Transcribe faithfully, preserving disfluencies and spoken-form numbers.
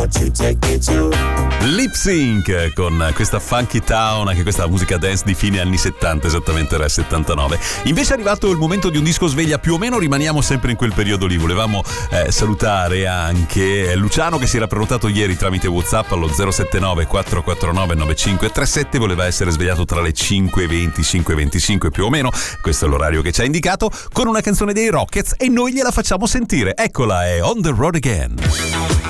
want to take me to. Lip Sync con questa Funky Town, anche questa musica dance di fine anni settanta, esattamente era il settantanove. Invece è arrivato il momento di un disco sveglia, più o meno rimaniamo sempre in quel periodo lì. Volevamo eh, salutare anche Luciano che si era prenotato ieri tramite WhatsApp allo zero sette nove quattro quattro nove nove cinque tre sette, voleva essere svegliato tra le cinque e venti, cinque e venticinque più o meno, questo è l'orario che ci ha indicato, con una canzone dei Rockets e noi gliela facciamo sentire. Eccola, è On the Road Again.